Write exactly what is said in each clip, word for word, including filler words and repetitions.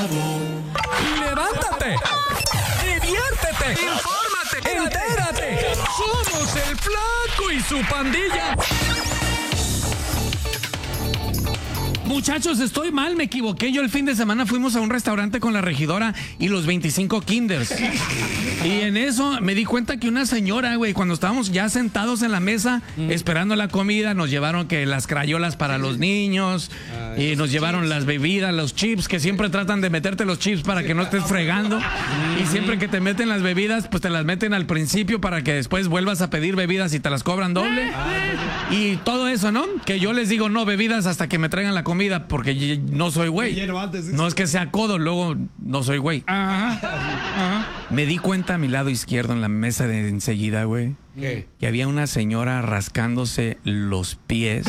Levántate, diviértete, infórmate, entérate. Somos el Flaco y su pandilla. Muchachos, estoy mal, me equivoqué. Yo el fin de semana fuimos a un restaurante con la regidora y los veinticinco kinders. Y en eso me di cuenta que una señora, güey, cuando estábamos ya sentados en la mesa mm. esperando la comida, nos llevaron que las crayolas para los niños ah, y nos llevaron chips. Las bebidas, los chips, que siempre tratan de meterte los chips para que no estés fregando. Mm. Y siempre que te meten las bebidas, pues te las meten al principio para que después vuelvas a pedir bebidas y te las cobran doble. Ah, y todo eso, ¿no? Que yo les digo no bebidas hasta que me traigan la comida. Comida porque no soy güey. No es que sea codo, luego no soy güey. Ajá, ajá. Me di cuenta a mi lado izquierdo en la mesa de enseguida, güey, ¿qué? Que había una señora rascándose los pies.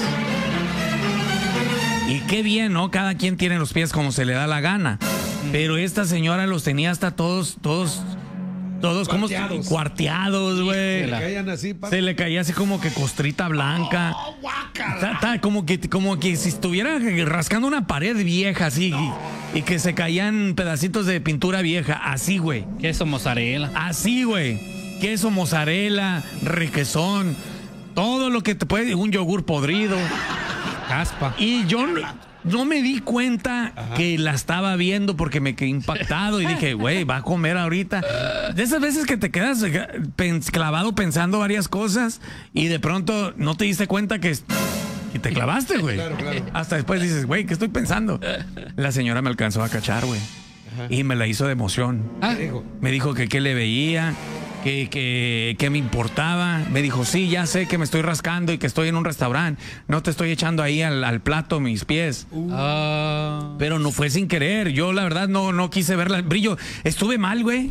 Y qué bien, ¿no? Cada quien tiene los pies como se le da la gana. Pero esta señora los tenía hasta todos, todos... Todos como cuarteados, güey. Se le caían así, papi. Se le caía así como que costrita blanca. Oh, ta, ta, como que como que si estuviera rascando una pared vieja así no. y, y que se caían pedacitos de pintura vieja, así, güey. Queso mozzarella. Así, güey. Queso mozzarella, requesón, todo lo que te puede, un yogur podrido. Caspa. Y yo no me di cuenta Ajá. que la estaba viendo porque me quedé impactado y dije, güey, va a comer ahorita. De esas veces que te quedas clavado pensando varias cosas y de pronto no te diste cuenta que, que te clavaste, güey. Claro, claro. Hasta después dices, güey, ¿qué estoy pensando? La señora me alcanzó a cachar, güey. Y me la hizo de emoción. Ah. Me dijo que qué le veía, que, que, que me importaba. Me dijo, sí, ya sé que me estoy rascando y que estoy en un restaurante. No te estoy echando ahí al, al plato mis pies. Uh. Uh. Pero no fue sin querer. Yo, la verdad, no, no quise verla. Brillo, estuve mal, güey.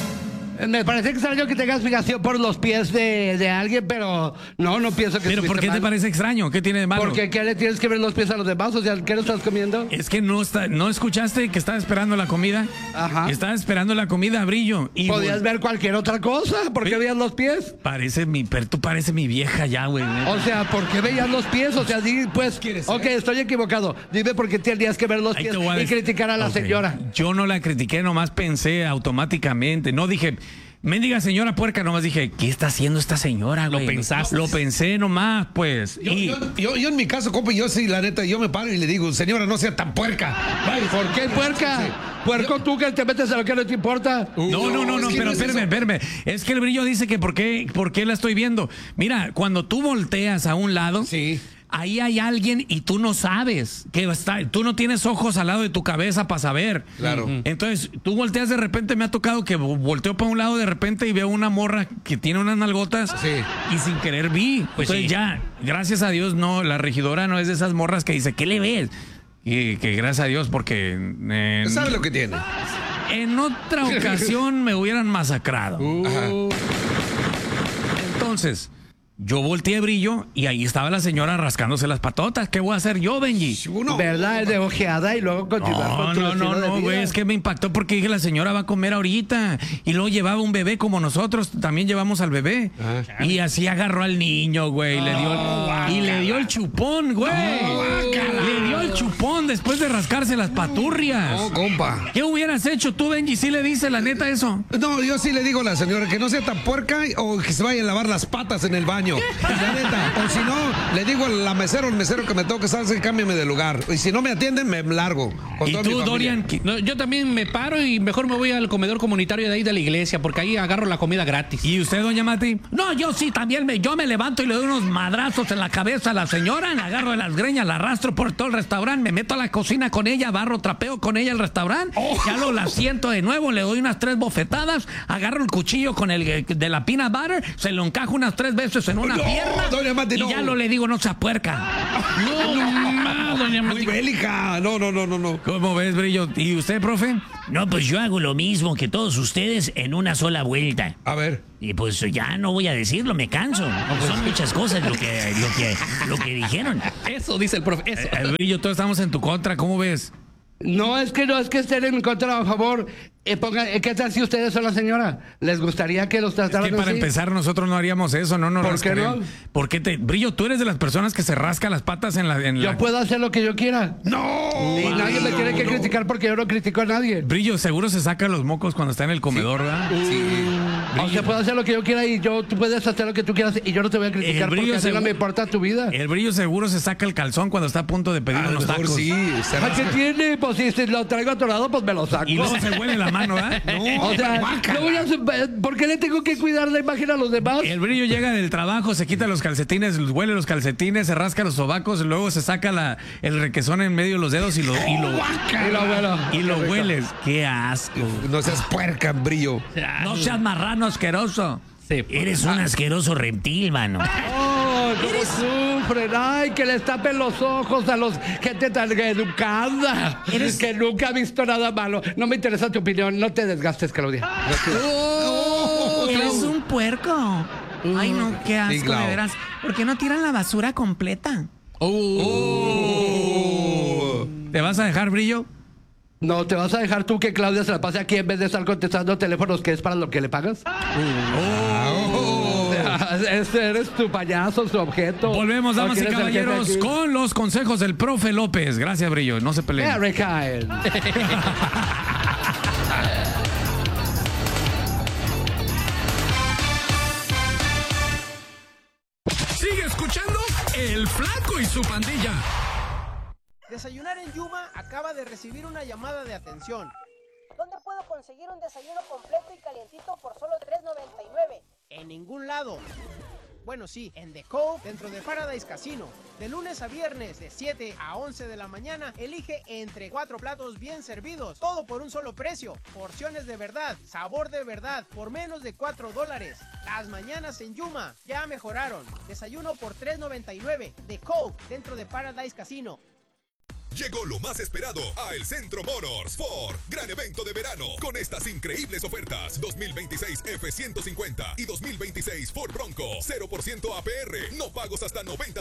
Me parece extraño que tengas fijación por los pies de, de alguien, pero no, no pienso que... ¿Pero por qué mal. Te parece extraño? ¿Qué tiene de malo? Porque ¿qué le tienes que ver los pies a los demás? O sea, ¿qué no estás comiendo? Es que no está, ¿no escuchaste que estaba esperando la comida? Ajá. Estaba esperando la comida, Brillo. Y podías vos... ver cualquier otra cosa. ¿Por qué veías los pies? Parece mi... Pero tú pareces mi vieja ya, güey. O sea, ¿por qué veías los pies? O sea, di, pues... Ok, estoy equivocado. Dime por qué tenías que ver los pies y criticar a la okay. señora. Yo no la critiqué, nomás pensé automáticamente. No dije... Mendiga señora puerca, nomás dije, ¿qué está haciendo esta señora, güey? Lo pensaste. Lo pensé nomás, pues. Yo, y... yo, yo, yo en mi caso, compa, yo sí, la neta, yo me paro y le digo, señora, no sea tan puerca. Ay, ¿por qué puerca? Sí. Puerco yo... tú que te metes a lo que no te importa. Uh, no, no, no, no, pero no espérame, espérame. Es que el Brillo dice que por qué, por qué la estoy viendo. Mira, cuando tú volteas a un lado... Sí. Ahí hay alguien y tú no sabes que está, tú no tienes ojos al lado de tu cabeza para saber. Claro. Entonces, tú volteas de repente, me ha tocado que volteo para un lado de repente y veo una morra que tiene unas nalgotas sí. y sin querer vi. Pues Entonces sí. ya, gracias a Dios, no, la regidora no es de esas morras que dice, ¿qué le ves? Y que gracias a Dios porque... Eh, ¿sabe lo que tiene? En otra ocasión me hubieran masacrado. Uh. Entonces... Yo volteé, Brillo, y ahí estaba la señora rascándose las patotas. ¿Qué voy a hacer yo, Benji? Uno. ¿Verdad? Es de ojeada y luego continuar no, con tu No, no, no, güey, es que me impactó porque dije, la señora va a comer ahorita. Y luego llevaba un bebé como nosotros, también llevamos al bebé. Ah, y así agarró al niño, güey, oh, le dio el, y le dio el chupón, güey. Oh, le dio el chupón después de rascarse las paturrias. No, compa. ¿Qué hubieras hecho tú, Benji? ¿Sí le dice la neta eso? No, yo sí le digo a la señora que no sea tan puerca o que se vaya a lavar las patas en el baño. La neta. O si no, le digo a la mesera o el mesero que me toque salsa y cámbiame de lugar. Y si no me atienden, me largo. Con ¿Y tú, Dorian? No, yo también me paro y mejor me voy al comedor comunitario de ahí de la iglesia, porque ahí agarro la comida gratis. ¿Y usted, doña Mati? No, yo sí, también me, yo me levanto y le doy unos madrazos en la cabeza a la señora, le agarro de las greñas, la arrastro por todo el restaurante, me meto a la cocina con ella, barro, trapeo con ella el restaurante, oh. ya lo la siento de nuevo, le doy unas tres bofetadas, agarro el cuchillo con el de la peanut butter, se lo encajo unas tres veces en una no. pierna Doña Mati, y no. ya lo le digo, no sea puerca. No, no, no, doña Mati. Muy bélica. No, no, no, no, no. ¿Cómo ves, Brillo? ¿Y usted, profe? No, pues yo hago lo mismo que todos ustedes en una sola vuelta. A ver. Y pues ya no voy a decirlo, me canso. Son muchas cosas lo que, lo que, lo que dijeron. Eso dice el profe. Eso. Eh, Brillo, todos estamos en tu contra, ¿cómo ves? No, es que no, es que estén en mi contra o a favor. Eh, ponga, eh, ¿qué tal si ustedes son la señora? ¿Les gustaría que los Es trataran que para así? empezar nosotros no haríamos eso, no nos ¿Por qué rascaríamos. no? ¿Por qué te, Brillo, tú eres de las personas que se rasca las patas en la, en Yo la... puedo hacer lo que yo quiera. ¡No! Y nadie me tiene que criticar porque yo no critico a nadie. Brillo, seguro se saca los mocos cuando está en el comedor, ¿verdad? O sea, puedo hacer lo que yo quiera y yo, tú puedes hacer lo que tú quieras y yo no te voy a criticar El brillo porque a ti no seguro- me importa tu vida. El Brillo seguro se saca el calzón cuando está a punto de pedir A lo unos mejor tacos. sí. se Ay, ¿qué rasca. tiene? Pues si, si lo traigo atorado, pues me lo saco. Y luego se huele la mano, ¿verdad? O sea, no voy a, ¿por qué le tengo que cuidar la imagen a los demás? El Brillo llega del trabajo, se quita los calcetines, huele los calcetines, se rasca los sobacos, y luego se saca la, el requesón en medio de los dedos y lo, y lo, Y lo bueno. y lo hueles. ¡Qué asco! No seas puerca, Brillo. No seas marrano asqueroso. Sí. Eres un asqueroso reptil, mano. ¡Oh, cómo sufren! ¡Ay, que les tapen los ojos a los gente tan educada! Que nunca ha visto nada malo. No me interesa tu opinión. No te desgastes, Claudia. Oh, Eres un puerco. Ay, no, qué asco, Sí, Clau. de veras. ¿Por qué no tiran la basura completa? ¿Te vas a dejar, Brillo? No, ¿te vas a dejar tú que Claudia se la pase aquí en vez de estar contestando teléfonos que es para lo que le pagas? Este eres tu payaso, su objeto. Volvemos, ¿O damas y quieres el jefe caballeros, aquí? con los consejos del profe López. Gracias, Brillo. No se peleen. Harry Kyle. Sigue escuchando El Flaco y su pandilla. Desayunar en Yuma acaba de recibir una llamada de atención. ¿Dónde puedo conseguir un desayuno completo y calientito por solo tres noventa y nueve? En ningún lado. Bueno, sí, en The Cove, dentro de Paradise Casino. De lunes a viernes, de siete a once de la mañana, elige entre cuatro platos bien servidos. Todo por un solo precio. Porciones de verdad, sabor de verdad, por menos de cuatro dólares. Las mañanas en Yuma ya mejoraron. Desayuno por tres noventa y nueve. The Cove, dentro de Paradise Casino. Llegó lo más esperado a El Centro Motors Ford. Gran evento de verano con estas increíbles ofertas. dos mil veintiséis F ciento cincuenta y dos mil veintiséis Ford Bronco. cero por ciento A P R. No pagos hasta noventa